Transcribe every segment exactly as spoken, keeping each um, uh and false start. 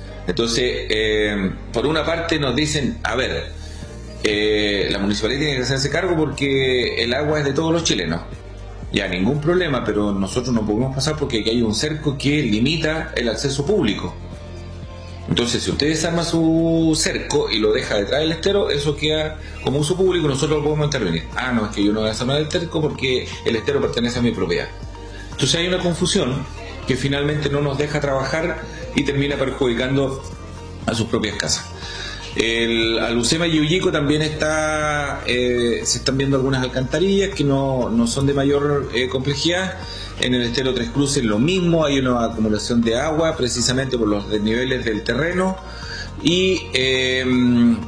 Entonces, eh, por una parte nos dicen, a ver, eh, la municipalidad tiene que hacerse cargo porque el agua es de todos los chilenos. Ya, ningún problema, pero nosotros no podemos pasar porque aquí hay un cerco que limita el acceso público. Entonces, si usted desarma su cerco y lo deja detrás del estero, eso queda como uso público y nosotros lo podemos intervenir. Ah, no, es que yo no voy a desarmar el cerco porque el estero pertenece a mi propiedad. Entonces hay una confusión que finalmente no nos deja trabajar y termina perjudicando a sus propias casas. El, al Lucema y Ullico también está, eh, se están viendo algunas alcantarillas que no, no son de mayor eh, complejidad. En el estero Tres Cruces lo mismo, hay una acumulación de agua precisamente por los desniveles del terreno. Y eh, en,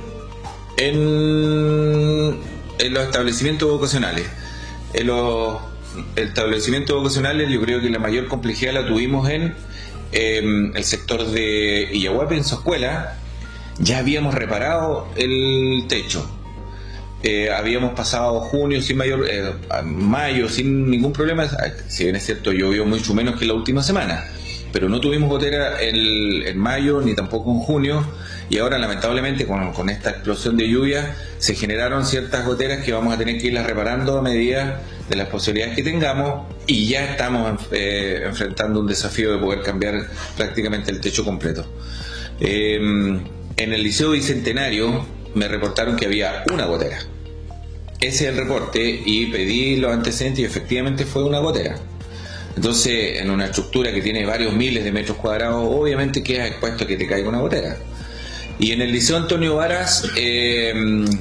en los establecimientos vocacionales, en los establecimientos vocacionales yo creo que la mayor complejidad la tuvimos en eh, el sector de Illahuape, en su escuela. Ya habíamos reparado el techo, eh, habíamos pasado junio sin mayor, eh, mayo sin ningún problema. Si bien es cierto, llovió mucho menos que la última semana, pero no tuvimos gotera en, en mayo ni tampoco en junio, y ahora lamentablemente con, con esta explosión de lluvia se generaron ciertas goteras que vamos a tener que irlas reparando a medida de las posibilidades que tengamos, y ya estamos eh, enfrentando un desafío de poder cambiar prácticamente el techo completo. Eh, En el Liceo Bicentenario me reportaron que había una gotera. Ese es el reporte y pedí los antecedentes y efectivamente fue una gotera. Entonces, en una estructura que tiene varios miles de metros cuadrados, obviamente quedas expuesto a que te caiga una gotera. Y en el Liceo Antonio Varas eh,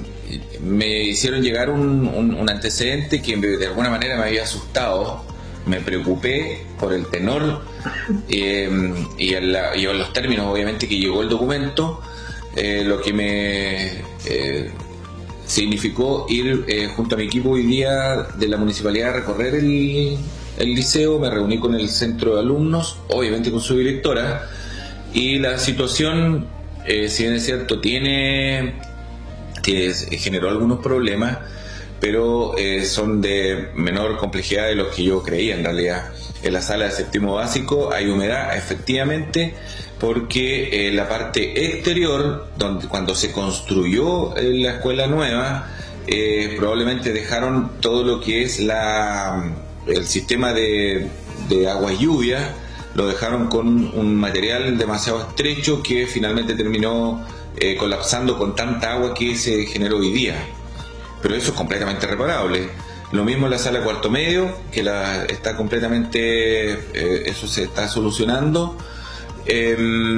me hicieron llegar un, un, un antecedente que de alguna manera me había asustado. Me preocupé por el tenor eh, y, en la, y en los términos obviamente que llegó el documento. Eh, lo que me eh, significó ir eh, junto a mi equipo hoy día de la municipalidad a recorrer el, el liceo. Me reuní con el centro de alumnos, obviamente con su directora, y la situación, eh, si bien es cierto, tiene, que generó algunos problemas, pero eh, son de menor complejidad de los que yo creía en realidad. En la sala de séptimo básico hay humedad, efectivamente, porque eh, la parte exterior, donde cuando se construyó eh, la escuela nueva, eh, probablemente dejaron todo lo que es la, el sistema de, de agua y lluvia, lo dejaron con un material demasiado estrecho que finalmente terminó eh, colapsando con tanta agua que se generó hoy día. Pero eso es completamente reparable. Lo mismo en la sala cuarto medio, que la, está completamente, eh, eso se está solucionando. Eh,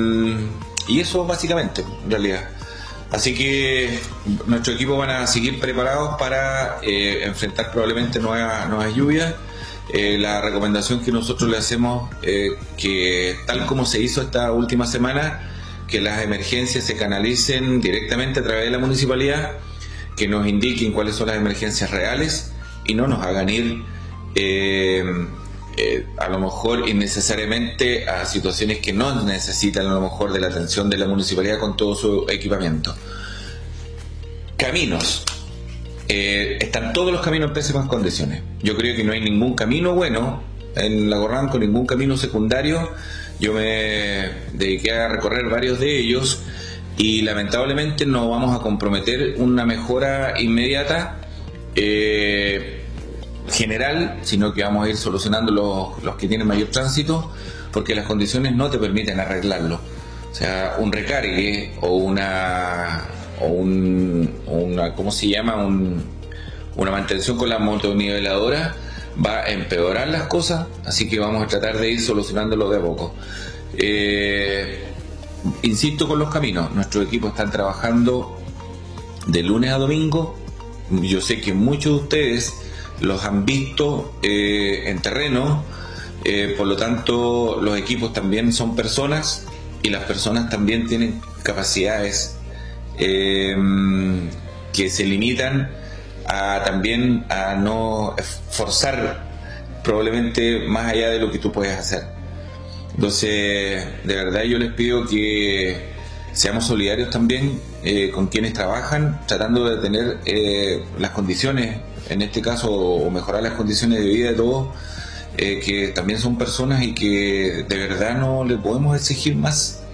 y eso básicamente, en realidad. Así que nuestro equipo van a seguir preparados para eh, enfrentar probablemente nuevas, nuevas lluvias. Eh, la recomendación que nosotros le hacemos, eh, que tal como se hizo esta última semana, que las emergencias se canalicen directamente a través de la municipalidad, que nos indiquen cuáles son las emergencias reales y no nos hagan ir eh, eh, a lo mejor innecesariamente a situaciones que no necesitan a lo mejor de la atención de la municipalidad con todo su equipamiento. Caminos. Eh, están todos los caminos en pésimas condiciones. Yo creo que no hay ningún camino bueno en Lago-Ranco, ningún camino secundario. Yo me dediqué a recorrer varios de ellos y lamentablemente no vamos a comprometer una mejora inmediata eh, general, sino que vamos a ir solucionando los, los que tienen mayor tránsito, porque las condiciones no te permiten arreglarlo. O sea, un recargue o una o un, una ¿cómo se llama? Un, una mantención con la motoniveladora va a empeorar las cosas, así que vamos a tratar de ir solucionándolo de a poco. Eh, insisto con los caminos, nuestros equipos están trabajando de lunes a domingo. Yo sé que muchos de ustedes los han visto eh, en terreno, eh, por lo tanto los equipos también son personas y las personas también tienen capacidades eh, que se limitan a también a no forzar probablemente más allá de lo que tú puedes hacer. Entonces, de verdad yo les pido que seamos solidarios también eh, con quienes trabajan, tratando de tener eh, las condiciones, en este caso, o mejorar las condiciones de vida de todos, eh, que también son personas y que de verdad no les podemos exigir más.